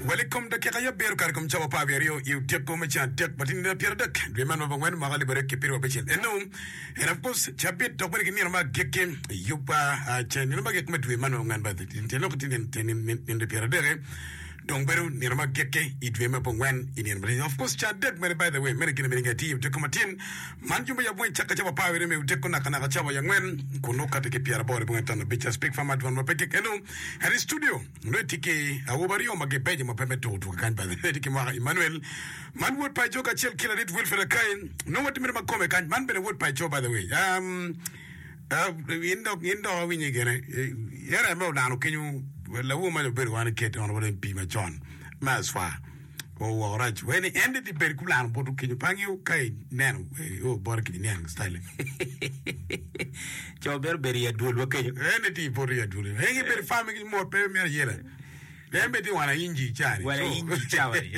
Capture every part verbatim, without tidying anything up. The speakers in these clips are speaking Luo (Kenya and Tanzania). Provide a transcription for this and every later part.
Welcome to Kaya Bear Karkum Chava Paverio, you take Comachan, take but in the Pierdak, remember when Magali Berek Piro Bichin. And no, and of course, Chapit Topak near my Gekim, Yupa, Chanilma get met with Manon by the Intelocatin in the Pieradere. Don't beru nirma geke idwema pongwan in of course Chadek many by the way American American team to come in manjumba ya boy chaka chapa power me uteko na kana chapa ya ngwen kunoka teke piara bore bonga na bicha speak from advan mapeke kenu hari studio ndetike awobari o magepeje mapeme to to kan by the tike mwa Emmanuel man would pay joka chel killer it will for the kind no what me makome kan man be would pay by the way um uh indo indo winyi gene yara mo na no kenyu la woman of Beruana Kate on what Pima John Maswa. Oh, right. When it ended the Berkulan, but can you pang you? Kai, Nan, oh, Borkin style. Joe Berberry, a dual location. Anything for your dual. Hang it very farming more premier yellow. Then between one inji chari. Well, inji chari.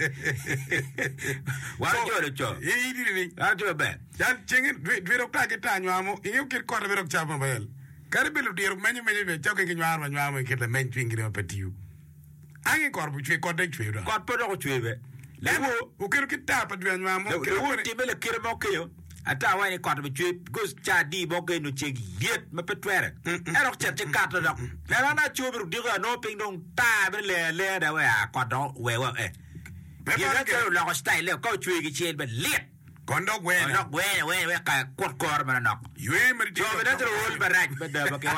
What you're a job? He didn't. I'll do a bed. That chinging, we don't take a time, you get caught a bit of Chapel. Caribbean dear many many talking in your arm and you are get the main finger up at you. I ain't got which we got the trade. Got put out to Level who can get tap at when you are more kill. At our way, caught with you goes Chadi Bogan to check yet my petware. I don't check the cat. There are not children who do no ping don't time and lay the way I got out where eh. Never long style, go to a but lit. Condog when not where where where quad corner knock. You ain't roll back, but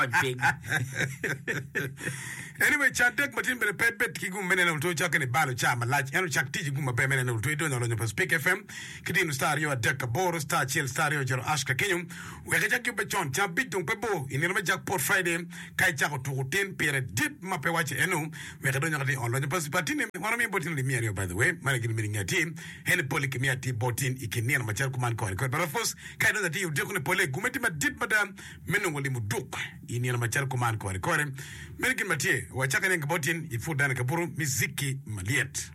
the anyway, Chadek Martin be pet pet Kigu Menel to Chuck and a balo cham, a large and Chuck Tijiguma Bemen to do on the Speak F M, Kidin Stario, Deca Boro, Star Chill Stario, Ashka Kenyum, where Jack Bachon, Champiton Pebo, in the Jack Port Friday, Kai Chaco to ten period dip Mapewatch Enum, where I don't know on the Passipatin, one of me botting the Mirio, by the way, Manikin meeting a team, Henny Polychemia tea botin, Ikinia, Machalkuman Coin, but of course, kind of the tea of Jokun Pole, Gumetima did Madame Menualimu Duke, in your Machalkuman Coin, Coin, Medican Mathieu. Wachaka nenga botin ifuda kaburu miziki maliet.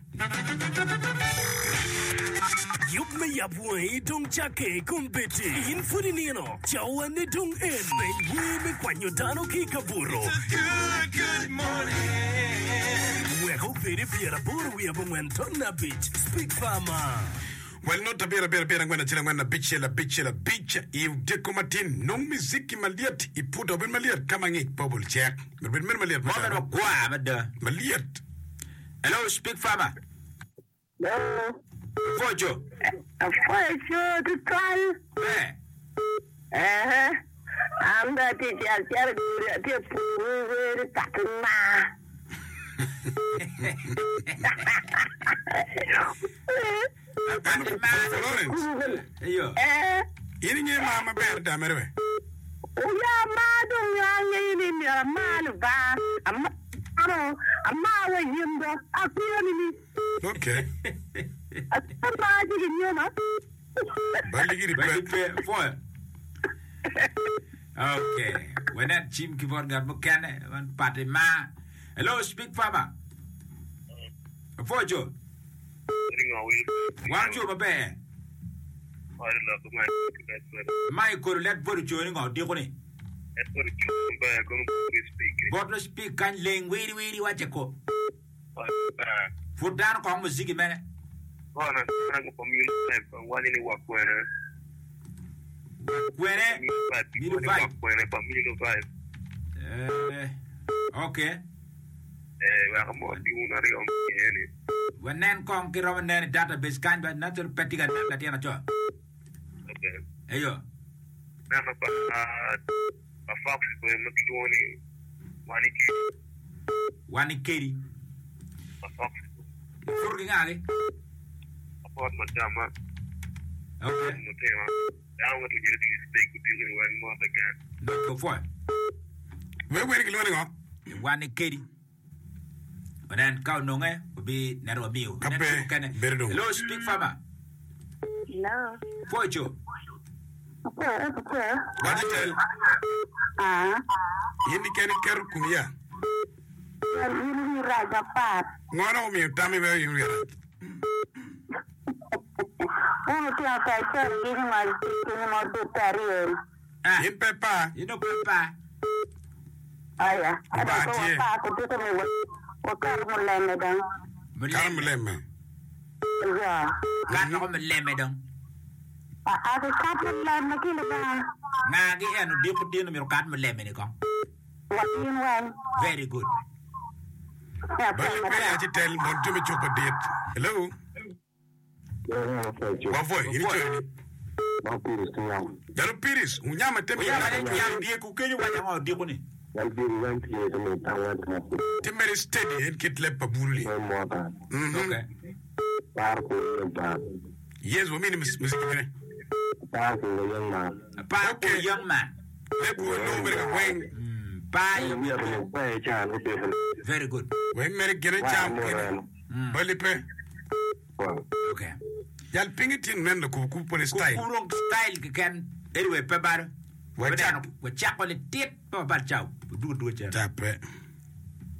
Yup me yapwe dong chake kumbeti infuri nino chawa ne dong en ye me kwanyo tano ki kaburu. Good good morning. We hope very piera buru we have went on beach speak farmer. Well, not a beer, beer, beer, I'm going to tell him when a bitch, a bitch, a bitch, you decomatin, no miziki maliet, he put up in maliet, come and eat bubble check. But with maliet, maliet. Hello, speak farmer. Hello. Fojo. Fojo, to try. Where? Eh, I'm the teacher, the poor, Ayo. Eh. Ini ni mama berda merwe. Uya madu ngani ni ni maluba. Amma aro amma wa yimbo akuyo ni. Okay. Amma ji ni ma. Baligi ripe for. Okay. When that Jim keyboard got mukane one party ma. Hello, speak farmer. For Joe. Why you babe? My could let for joining our deacon. But no speak can ling weedy weedy what you call. Put down come with Ziggy man. One in the walk where okay. When then come get over there database kind but not to petty at Latiana Joe. Okay. Hey yo. A fox one Katie. A fox. Looking at it. Upon Madama. Okay. I want to get a steak with you one more again. Not go for it. Where were you going on? One Katie. But then cow no eh will be narrow meal. Hello, speak farmer. No. For you. What is it? Ah. You can care kumia. You right apart. No, no, me. Tell me where you are. Uno que acá está viene mal, tiene mal de tariel. Ah, in Peppa, you know Peppa. Ah, ya. Ada apa? Aku tu tu me. O carro mulher me dan. Karam lemme. Ya. Kan no me lemme dong. A a ka pa la na ki ba. Nga gi eno di ko di no mi kan me lemme ni ko. What you know? Very good. Ya Ba le pe ya ti tel mon to me choko det. Hello. Wa foi, ini choni. Ba Piris tu yang. Jaro Piris, unyama tembe. Ya ma le ya di ku ke ni wa ya di ko ni. Wal bir wan ti e me tawa ta. Timber steady en kit le pa burli. Mo ta. Okay. Par ko ta. Yes, wo mini music mene. Pa ko yang ma. Pa ko young man. Le bu no mer ka weng. Pa Mi ya ko pa e cha no pe. very good. Weng mer gere cham kene. Bali pe. Okay. Yal pingitin men ko ku pole style. Kurong style ke kan anyway pe bar. Wa chak. Wa chak ko le tit pa bar chau. Du du cha. Tape.